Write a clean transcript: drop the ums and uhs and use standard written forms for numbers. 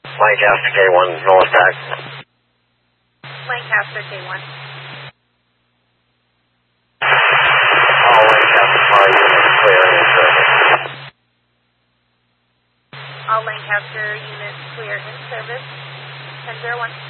Lancaster K1, North Stack. Lancaster K1. All Lancaster car units clear and in service. All Lancaster units clear in service. 1001.